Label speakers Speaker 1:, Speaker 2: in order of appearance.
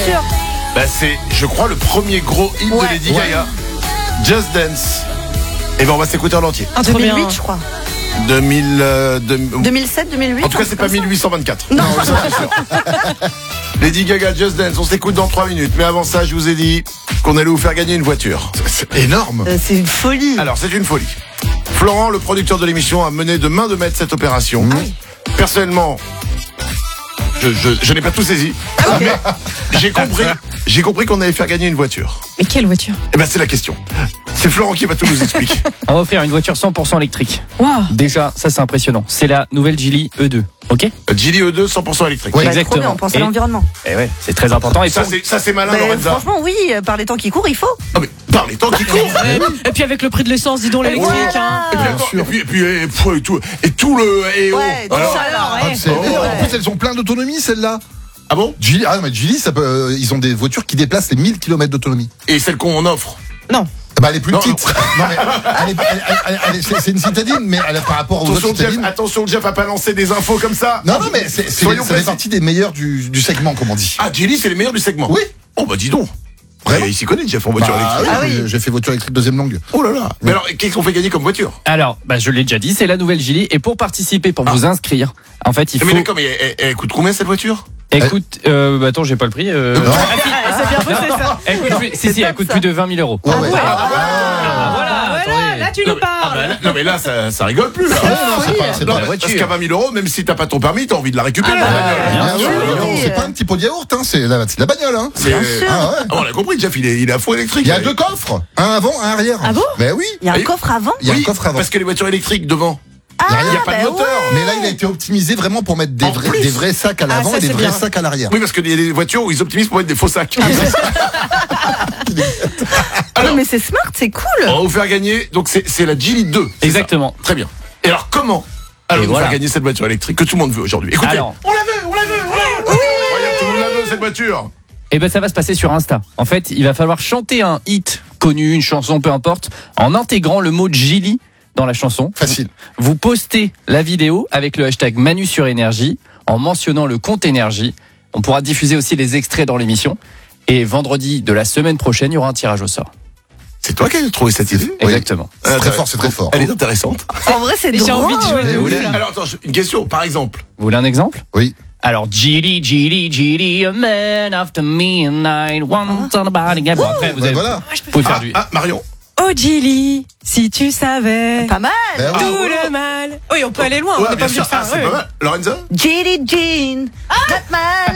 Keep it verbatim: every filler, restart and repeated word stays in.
Speaker 1: voiture.
Speaker 2: Bah c'est, je crois, le premier gros hit
Speaker 1: Ouais.
Speaker 2: de Lady
Speaker 3: Ouais.
Speaker 2: Gaga. Just Dance. Et ben on va s'écouter en entier.
Speaker 1: En deux mille huit, je crois.
Speaker 2: deux mille, euh, deux-
Speaker 1: deux mille sept, deux mille huit.
Speaker 2: En tout cas, c'est pas mille huit cent vingt-quatre. Non, ça, c'est sûr. Lady Gaga, Just Dance, on s'écoute dans trois minutes. Mais avant ça, je vous ai dit qu'on allait vous faire gagner une voiture.
Speaker 3: C'est énorme.
Speaker 1: Euh, c'est une folie.
Speaker 2: Alors, c'est une folie. Florent, le producteur de l'émission, a mené de main de maître cette opération. Personnellement, je, je, je n'ai pas tout saisi. Mais j'ai compris, j'ai compris qu'on allait faire gagner une voiture.
Speaker 4: Mais quelle voiture?
Speaker 2: Et ben, c'est la question. C'est Florent qui va tout nous expliquer.
Speaker 5: On va offrir une voiture cent pour cent électrique.
Speaker 4: Waouh.
Speaker 5: Déjà, ça c'est impressionnant. C'est la nouvelle Geely E deux. Ok?
Speaker 2: Geely E deux, cent pour cent électrique.
Speaker 3: Ouais.
Speaker 1: Bah, trop
Speaker 5: exactement.
Speaker 1: bien, on pense à
Speaker 5: Et-
Speaker 1: l'environnement.
Speaker 5: Et ouais, c'est très important. Et
Speaker 2: Ça,
Speaker 5: pour-
Speaker 2: c'est, ça, c'est malin,
Speaker 1: Bah,
Speaker 2: Lorenza.
Speaker 1: franchement, oui, euh, par les temps qui courent, il faut.
Speaker 2: Ah, mais par les temps qui courent.
Speaker 4: Et puis avec le prix de l'essence, dis donc l'électrique.
Speaker 1: Voilà.
Speaker 4: Hein.
Speaker 2: Et puis,
Speaker 3: Bien
Speaker 2: attends,
Speaker 3: sûr.
Speaker 2: et puis, et puis, et, pff, et tout, et tout le, et oh.
Speaker 1: Ouais, tout
Speaker 2: Alors-
Speaker 1: ça, alors,
Speaker 3: Ah,
Speaker 1: ouais.
Speaker 3: c'est
Speaker 2: Oh.
Speaker 3: énorme. En plus, elles ont plein d'autonomie, celles-là.
Speaker 2: Ah bon?
Speaker 3: Geely, ah, mais Geely, ça peut, euh, ils ont des voitures qui déplacent les mille kilomètres d'autonomie.
Speaker 2: Et celle qu'on offre.
Speaker 4: Non.
Speaker 3: Bah, elle est plus
Speaker 2: Non,
Speaker 3: petite. Non, mais elle est, elle- elle- elle est- c'est c'est une citadine, mais elle est par rapport aux
Speaker 2: Attention,
Speaker 3: autres
Speaker 2: Jeff,
Speaker 3: citadines.
Speaker 2: attention, Jeff a pas lancé des infos comme ça.
Speaker 3: Non, non, mais c'est, c'est,
Speaker 2: Soyons
Speaker 3: ça fait
Speaker 2: précis.
Speaker 3: partie des meilleurs du, du segment, comme on dit.
Speaker 2: Ah, Geely, c'est les meilleurs du segment.
Speaker 3: Oui.
Speaker 2: Oh, bah, dis donc.
Speaker 3: Vraiment
Speaker 2: Ouais, il s'y connaît, Jeff, en voiture
Speaker 3: Bah,
Speaker 2: électrique.
Speaker 1: Ah oui.
Speaker 3: j'ai- J'ai fait voiture électrique deuxième langue.
Speaker 2: Oh là là. Mais alors, qu'est-ce qu'on fait gagner comme voiture?
Speaker 5: Alors, bah, je l'ai déjà dit, c'est la nouvelle Geely. Et pour participer, pour vous inscrire, en fait, il
Speaker 2: Mais
Speaker 5: faut.
Speaker 2: d'accord, mais elle, elle- elle coûte combien cette voiture?
Speaker 5: Écoute, euh, bah, attends, j'ai pas le prix. Euh...
Speaker 3: Non.
Speaker 4: Ah, c'est bien bossé ça.
Speaker 5: Elle coûte plus- si, si, elle
Speaker 1: top,
Speaker 5: coûte
Speaker 1: ça.
Speaker 5: plus de vingt mille euros.
Speaker 3: Ouais, ouais.
Speaker 5: Ah,
Speaker 4: Ah,
Speaker 5: voilà,
Speaker 4: voilà,
Speaker 5: attendez.
Speaker 4: là tu
Speaker 2: Non,
Speaker 4: nous
Speaker 2: mais- ah, bah,
Speaker 4: parles.
Speaker 2: là- non, mais là, ça, ça rigole plus, là.
Speaker 3: Ah, non, non, c'est pas, c'est
Speaker 2: Non,
Speaker 3: pas
Speaker 2: mais
Speaker 3: la
Speaker 2: parce
Speaker 3: voiture.
Speaker 2: qu'à vingt mille euros, même si t'as pas ton permis, t'as envie de la récupérer,
Speaker 4: Ah,
Speaker 2: la
Speaker 4: bah,
Speaker 2: bagnole.
Speaker 3: Bien
Speaker 1: Ah,
Speaker 3: sûr,
Speaker 1: oui,
Speaker 3: non,
Speaker 1: oui.
Speaker 3: c'est pas un petit pot de yaourt, hein, c'est la, c'est de la bagnole. Hein.
Speaker 2: C'est-
Speaker 1: Bien sûr.
Speaker 3: Ah ouais.
Speaker 2: Ah, on l'a compris, Jeff, il est, il est à fond électrique.
Speaker 3: Il y a deux coffres, un avant, un arrière.
Speaker 4: Ah bon
Speaker 3: Mais oui,
Speaker 1: Il y a un
Speaker 2: Oui.
Speaker 1: coffre avant.
Speaker 3: il y a
Speaker 2: Oui,
Speaker 3: un coffre avant.
Speaker 2: Parce que les voitures électriques devant,
Speaker 1: Ah,
Speaker 2: il n'y a pas de
Speaker 1: bah
Speaker 2: moteur.
Speaker 1: ouais.
Speaker 3: Mais là, il a été optimisé vraiment pour mettre des,
Speaker 2: En
Speaker 3: vrais,
Speaker 2: plus.
Speaker 3: des vrais sacs à l'avant
Speaker 4: ça,
Speaker 3: et des
Speaker 4: c'est
Speaker 3: vrais
Speaker 4: bien.
Speaker 3: sacs à l'arrière.
Speaker 2: Oui, parce qu'il y a des voitures où ils optimisent pour mettre des faux sacs.
Speaker 1: Non, mais c'est smart, c'est cool.
Speaker 2: On va vous faire gagner, donc c'est c'est la Geely deux. c'est
Speaker 5: Exactement.
Speaker 2: ça Très bien. Et alors, comment allons
Speaker 5: Et
Speaker 2: vous
Speaker 5: voilà.
Speaker 2: faire gagner cette voiture électrique que tout le monde veut aujourd'hui? Écoutez,
Speaker 5: Alors.
Speaker 2: on la veut, on la veut, on la veut. Regarde, tout le monde la veut, cette voiture.
Speaker 5: Et ben ça va se passer sur Insta. En fait, il va falloir chanter un hit connu, une chanson, peu importe, en intégrant le mot Geely dans la chanson.
Speaker 3: Facile.
Speaker 5: Vous postez la vidéo avec le hashtag Manu sur énergie en mentionnant le compte énergie. On pourra diffuser aussi les extraits dans l'émission. Et vendredi de la semaine prochaine, il y aura un tirage au sort.
Speaker 2: C'est toi qui as trouvé cette idée?
Speaker 3: Oui.
Speaker 5: Exactement.
Speaker 3: C'est
Speaker 2: Ah,
Speaker 3: très fort, c'est très fort.
Speaker 2: Elle est intéressante.
Speaker 1: En vrai, c'est
Speaker 4: J'ai
Speaker 1: drôle.
Speaker 4: envie de jouer de
Speaker 3: Eh
Speaker 4: ouf,
Speaker 3: oui.
Speaker 4: là.
Speaker 2: Alors, attends, je- une question, par exemple.
Speaker 5: Vous voulez un exemple?
Speaker 3: Oui.
Speaker 5: Alors, Geely, Geely, Geely, a man after midnight, once on a body. Bon, après, vous,
Speaker 3: Ouais,
Speaker 5: avez,
Speaker 3: voilà.
Speaker 5: vous pouvez faire
Speaker 2: Ah,
Speaker 5: du...
Speaker 2: ah, Marion.
Speaker 4: Oh Geely, si tu savais
Speaker 1: Pas mal.
Speaker 3: Ben
Speaker 4: tout
Speaker 3: oui.
Speaker 4: le mal. Oui, on peut aller loin, on
Speaker 2: Ouais,
Speaker 4: n'est
Speaker 2: bien
Speaker 4: pas obligé
Speaker 2: sûr.
Speaker 4: de faire.
Speaker 2: Ah, c'est
Speaker 4: ouais,
Speaker 2: pas
Speaker 4: ouais.
Speaker 2: mal. Lorenza?
Speaker 1: Jelly Jean. Batman.